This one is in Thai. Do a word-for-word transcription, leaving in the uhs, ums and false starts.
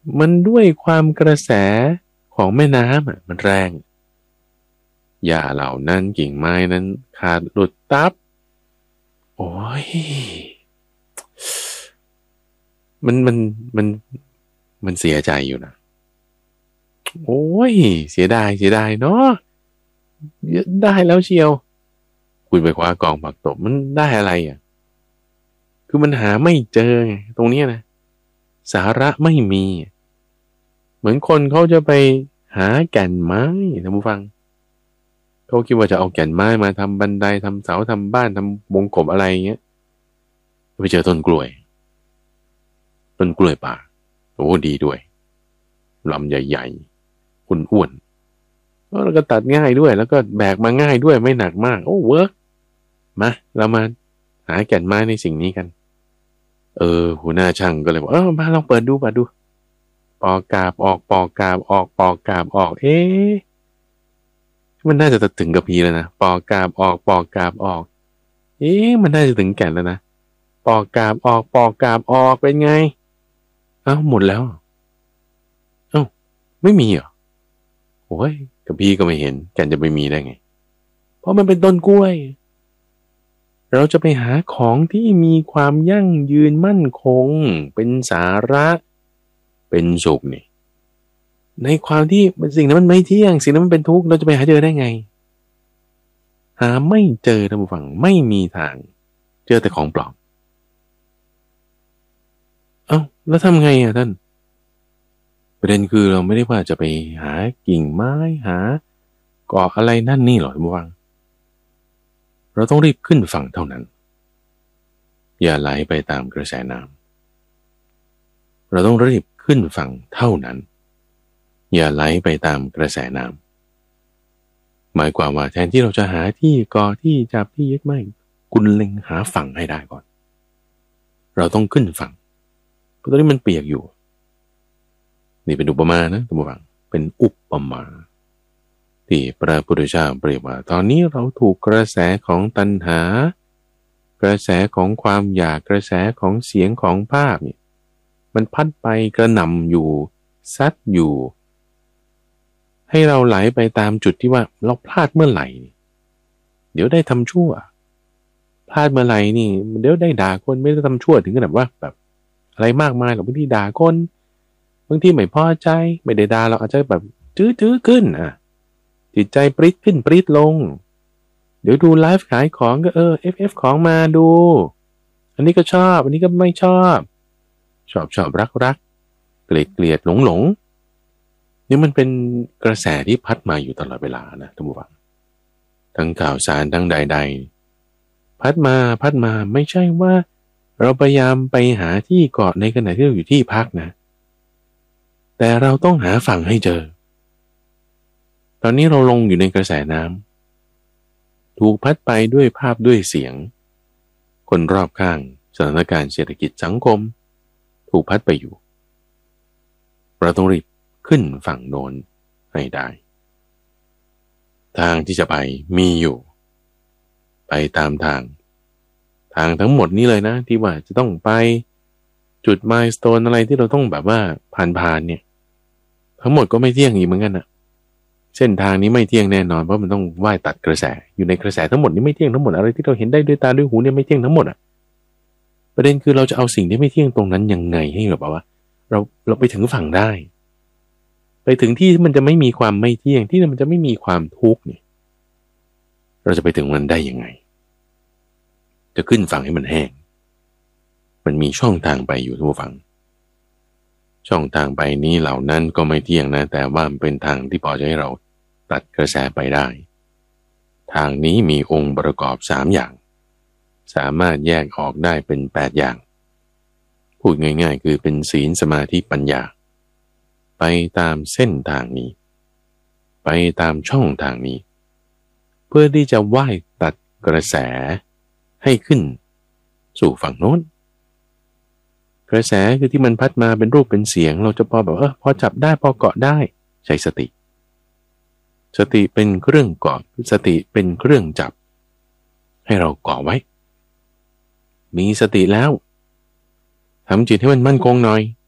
มันด้วยความกระแสของแม่น้ำอ่ะมันแรงหญ้าเหล่านั้นกิ่งไม้นั้นขาดหลุดตับโอ้ยมันมันมันมันเสียใจอยู่นะโอ้ยเสียดายเสียดายเนาะได้แล้วเชียวคุณไปคว้ากองผักตบมันได้อะไรอ่ะคือมันหาไม่เจอไงตรงนี้นะสาระไม่มีเหมือนคนเขาจะไปหาแก่นไม้ท่านผู้ฟังเขาคิดว่าจะเอาแก่นไม้มาทำบันไดทำเสาทำบ้านทำวงกบอะไรอย่างเงี้ยไปเจอต้นกล้วยต้นกล้วยป่าโอ้ดีด้วยลำใหญ่ๆอ้วนๆแล้วก็ตัดง่ายด้วยแล้วก็แบกมาง่ายด้วยไม่หนักมากโอ้เวิร์กมาเรามาหาแก่นไม้ในสิ่งนี้กันเออหัวหน้าช่างก็เลยบอกเออมาลองเปิดดูเปิดดูปอกาบออกปอกาบออกปอกาบออกเอ๊ะมันน่าจะถึงกระพีแล้วนะปอกาบออกปอกาบออกเอ๊ะมันน่าจะถึงแก่นแล้วนะปอกาบออกปอกาบออกเป็นไงเอ้าหมดแล้วเอ้าไม่มีเหรอโอ้ยกระพีก็ไม่เห็นแก่นจะไม่มีได้ไงเพราะมันเป็นต้นกล้วยเราจะไปหาของที่มีความยั่งยืนมั่นคงเป็นสาระเป็นสุขนี่ในความที่สิ่งนั้นมันไม่เที่ยงสิ่งนั้นมันเป็นทุกข์เราจะไปหาเจอได้ไงหาไม่เจอท่านผู้ฟังไม่มีทางเจอแต่ของปลอมเอ้าแล้วทำไงอ่ะท่านประเด็นคือเราไม่ได้ว่าจะไปหากิ่งไม้หาเกาะอะไรนั่นนี่หรอกท่านผู้ฟังเราต้องรีบขึ้นฝั่งเท่านั้นอย่าไหลไปตามกระแสน้ำเราต้องรีบขึ้นฝั่งเท่านั้นอย่าไหลไปตามกระแสน้ำหมายความว่าแทนที่เราจะหาที่เกาะที่จับที่ยึดไม่คุณเล็งหาฝั่งให้ได้ก่อนเราต้องขึ้นฝั่งเพราะตอนนี้มันเปียกอยู่นี่เป็นอุปมานะท่านผู้ฟังเป็นอุปมาที่พระพุทธเจ้าเปรียบว่าตอนนี้เราถูกกระแสของตัณหากระแสของความอยากกระแสของเสียงของภาพเนี่ยมันพัดไปกระหน่ำอยู่ซัดอยู่ให้เราไหลไปตามจุดที่ว่าเราพลาดเมื่อไหร่เดี๋ยวได้ทำชั่วพลาดเมื่อไหร่นี่เดี๋ยวได้ด่าคนไม่ได้ทำชั่วถึงขนาดว่าแบบอะไรมากมายหรอกบางทีด่าคนบางทีไม่พอใจไม่ได้ด่าเราอาจจะแบบจื้อๆขึ้นอ่ะจิตใจปริ๊ดขึ้นปริ๊ดลงเดี๋ยวดูไลฟ์ขายของก็เออ เอฟ เอฟ ของมาดูอันนี้ก็ชอบอันนี้ก็ไม่ชอบชอบชอบรักรักเกลียดเกลียดหลงหลงนี่มันเป็นกระแสที่พัดมาอยู่ตลอดเวลานะท่านผู้ฟังทั้งข่าวสารทั้งใดๆพัดมาพัดมาไม่ใช่ว่าเราพยายามไปหาที่เกาะในขณะที่เราอยู่ที่พักนะแต่เราต้องหาฝั่งให้เจอตอนนี้เราลงอยู่ในกระแสน้ำถูกพัดไปด้วยภาพด้วยเสียงคนรอบข้างสถานการณ์เศรษฐกิจสังคมถูกพัดไปอยู่เราต้องรีบขึ้นฝั่งโน้นให้ได้ทางที่จะไปมีอยู่ไปตามทางทางทั้งหมดนี้เลยนะที่ว่าจะต้องไปจุดมายสโตนอะไรที่เราต้องแบบว่าผ่านๆเนี่ยทั้งหมดก็ไม่เที่ยงอีกเหมือนกันนะเส้นทางนี้ไม่เที่ยงแน่นอนเพราะมันต้องว่ายตัดกระแสอยู่ในกระแสทั้งหมดนี้ไม่เที่ยงทั้งหมดอะไรที่เราเห็นได้ด้วยตาด้วยหูเนี่ยไม่เที่ยงทั้งหมดอ่ะประเด็นคือเราจะเอาสิ่งที่ไม่เที่ยงตรงนั้นยังไงให้แบบว่าเราเราไปถึงฝั่งได้ไปถึงที่มันจะไม่มีความไม่เที่ยงที่มันจะไม่มีความทุกข์เนี่ยเราจะไปถึงมันได้ยังไงจะขึ้นฝั่งให้มันแห้งมันมีช่องทางไปอยู่ทุกฝั่งช่องทางไปนี้เหล่านั้นก็ไม่เที่ยงนะแต่ว่ามันเป็นทางที่พอจะให้เราตัดกระแสไปได้ทางนี้มีองค์ประกอบสามอย่างสามารถแยกออกได้เป็นแปดอย่างพูดง่ายๆคือเป็นศีลสมาธิปัญญาไปตามเส้นทางนี้ไปตามช่องทางนี้เพื่อที่จะว่ายตัดกระแสให้ขึ้นสู่ฝั่งโน้นกระแสคือที่มันพัดมาเป็นรูปเป็นเสียงเราจะพอแบบเออพอจับได้พอเกาะได้ใช้สติสติเป็นเครื่องเกาะสติเป็นเครื่องจับให้เราเกาะไว้มีสติแล้วทำจิตให้มันมั่นคงหน่อย